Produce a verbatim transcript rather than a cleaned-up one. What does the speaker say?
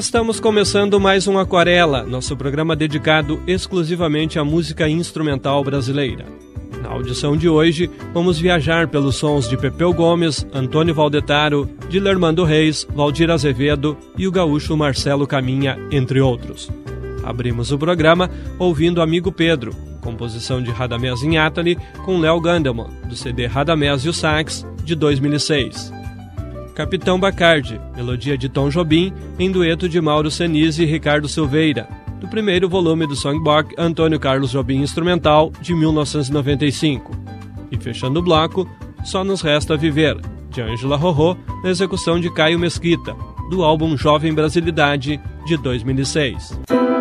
Estamos começando mais um Aquarela, nosso programa dedicado exclusivamente à música instrumental brasileira. Na audição de hoje, vamos viajar pelos sons de Pepeu Gomes, Antônio Valdetaro, Dilermando Reis, Valdir Azevedo e o gaúcho Marcelo Caminha, entre outros. Abrimos o programa ouvindo Amigo Pedro, composição de Radamés Inátali com Léo Gandelman, do C D Radamés e o Sax, de dois mil e seis. Capitão Bacardi, melodia de Tom Jobim, em dueto de Mauro Senise e Ricardo Silveira, do primeiro volume do Songbook Antônio Carlos Jobim Instrumental, de mil novecentos e noventa e cinco. E fechando o bloco, Só Nos Resta Viver, de Ângela Rorô, na execução de Caio Mesquita, do álbum Jovem Brasilidade, de dois mil e seis.